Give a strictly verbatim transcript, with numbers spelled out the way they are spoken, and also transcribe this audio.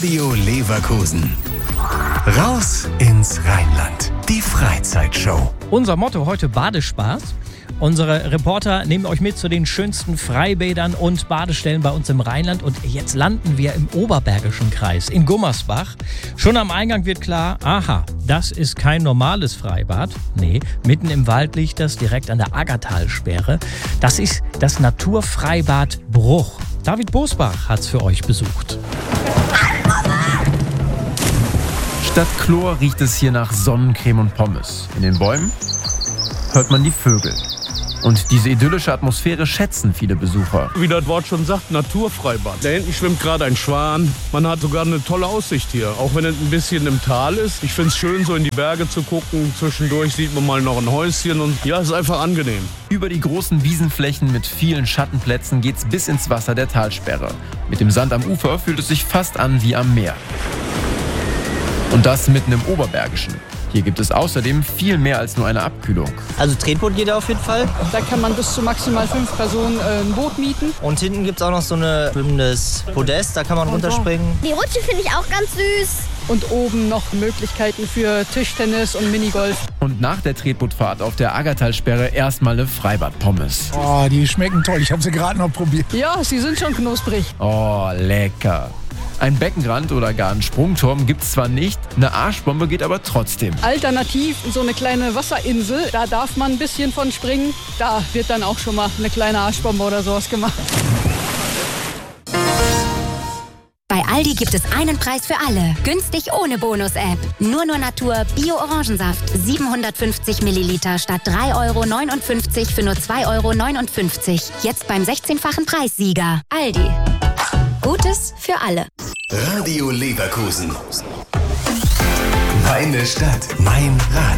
Radio Leverkusen. Raus ins Rheinland. Die Freizeitshow. Unser Motto heute: Badespaß. Unsere Reporter nehmen euch mit zu den schönsten Freibädern und Badestellen bei uns im Rheinland. Und jetzt landen wir im Oberbergischen Kreis, in Gummersbach. Schon am Eingang wird klar, aha, das ist kein normales Freibad. Nee, mitten im Wald liegt das, direkt an der Aggertalsperre. Das ist das Naturfreibad Bruch. David Bosbach hat's für euch besucht. Statt Chlor riecht es hier nach Sonnencreme und Pommes. In den Bäumen hört man die Vögel. Und diese idyllische Atmosphäre schätzen viele Besucher. Wie das Wort schon sagt, Naturfreibad. Da hinten schwimmt gerade ein Schwan. Man hat sogar eine tolle Aussicht hier, auch wenn es ein bisschen im Tal ist. Ich finde es schön, so in die Berge zu gucken. Zwischendurch sieht man mal noch ein Häuschen und ja, es ist einfach angenehm. Über die großen Wiesenflächen mit vielen Schattenplätzen geht's bis ins Wasser der Talsperre. Mit dem Sand am Ufer fühlt es sich fast an wie am Meer. Und das mitten im Oberbergischen. Hier gibt es außerdem viel mehr als nur eine Abkühlung. Also Tretboot geht auf jeden Fall. Da kann man bis zu maximal fünf Personen äh, ein Boot mieten. Und hinten gibt es auch noch so ein schwimmendes Podest, da kann man runterspringen. Die Rutsche finde ich auch ganz süß. Und oben noch Möglichkeiten für Tischtennis und Minigolf. Und nach der Tretbootfahrt auf der Aggertalsperre erstmal eine Freibad-Pommes. Oh, die schmecken toll. Ich habe sie gerade noch probiert. Ja, sie sind schon knusprig. Oh, lecker. Ein Beckenrand oder gar einen Sprungturm gibt's zwar nicht, eine Arschbombe geht aber trotzdem. Alternativ so eine kleine Wasserinsel, da darf man ein bisschen von springen. Da wird dann auch schon mal eine kleine Arschbombe oder sowas gemacht. Bei Aldi gibt es einen Preis für alle. Günstig ohne Bonus-App. Nur nur Natur Bio-Orangensaft. siebenhundertfünfzig Milliliter statt drei Euro neunundfünfzig für nur zwei Euro neunundfünfzig. Jetzt beim sechzehnfachen Preissieger. Aldi. Gutes für alle. Radio Leverkusen. Meine Stadt, mein Rat.